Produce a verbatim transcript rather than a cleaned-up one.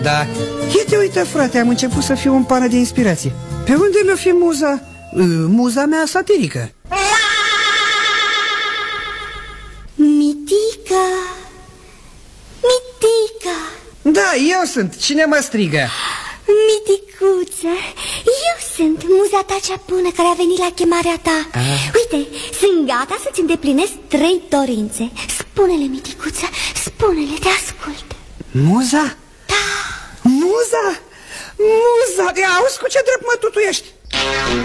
da. Uite, uite, frate, am început să fiu în pană de inspirație. Pe unde mi-o fi muza? Muza mea satirică. Mitica, Mitica. Da, eu sunt. Cine mă strigă? Miticuță, eu sunt muza ta cea bună care a venit la chemarea ta. ah. Uite, sunt gata să-ți îndeplinesc trei dorințe. Spune-le, Miticuță, spune-le, te ascult. Muza? Da. Muza? Muza? Auzi, cu ce drept mă tutuiești?